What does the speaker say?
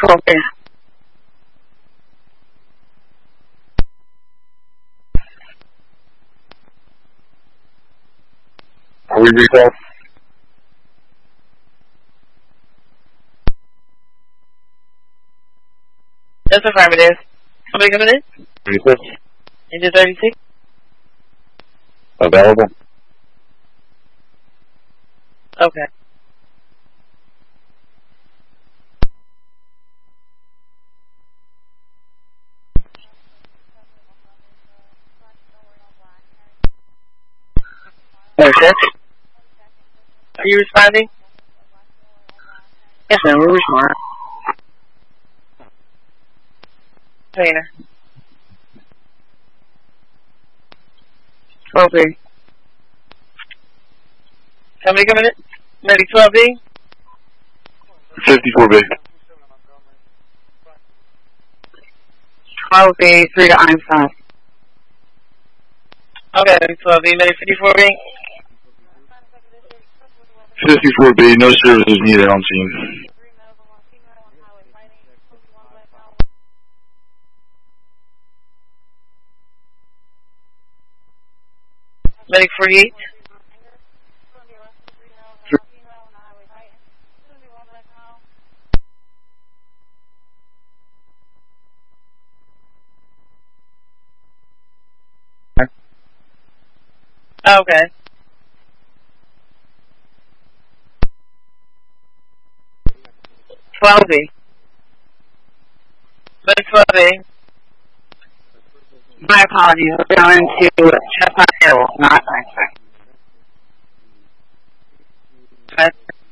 12B. Are we recalled? That's affirmative. Somebody coming in? 36. Engine 36? Available? Okay. Yes. Are you responding? Yes, ma'am, we'll respond. Trainer. 12B. Somebody coming in? Medic 12B? 54B. 12B, 3 to Einstein. Okay, Medic 12B. Medic 54B? 54B, no services needed on scene. Medic 48? Okay. Medic 12B? My apologies, we're going to Chestnut Hill, not Einstein. Okay.